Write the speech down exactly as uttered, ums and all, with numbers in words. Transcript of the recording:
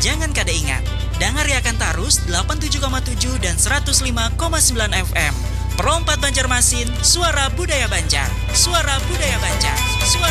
Jangan kada ingat, dengar akan Tarus delapan puluh tujuh koma tujuh dan seratus lima koma sembilan F M. Perompat Banjarmasin, suara budaya Banjar. Suara budaya Banjar. Suara